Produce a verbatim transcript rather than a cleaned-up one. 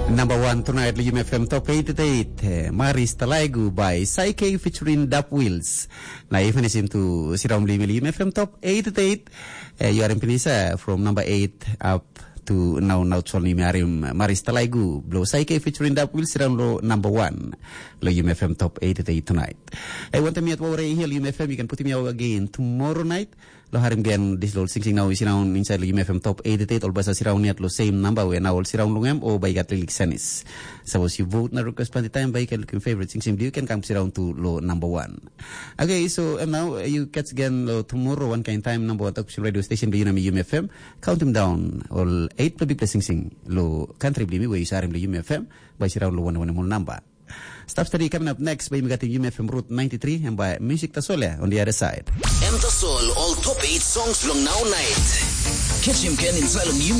Number one tonight, L U M F M Top eighty-eight. Maris Talaigu by Psyche featuring Dap Wheels. Na even isim to Siram L U M F M Top eighty-eight. Uh, you are in Pinisa from number eight up to now now Cholni Marim Maris Talaigu. Blow Psyche featuring Dap Wheels Siram Lo number one. L U M F M Top eighty-eight tonight. I want to meet Wawre here L U M F M. You can put me out again tomorrow night. Lo harim gen this lo sing sing now is around inside L U M F M Top eighty-eight all basa siraw niat lo same number we now all siraw lungem o by gat lilik sanis. Suppose you vote na request pa time by can looking favorite sing sing you can come siraw to lo number one. Okay, so um, now you catch again lo tomorrow one kind time number one talk radio station by Unami U M F M. Count him down all eight probably sing sing lo country blimi we isarim L U M F M by siraw lo one one one number. Stop study coming up next by Magating U M F M Route ninety-three and by Music Tasole on the other side. M Tasol all top eight songs long now night. Catch him again inside of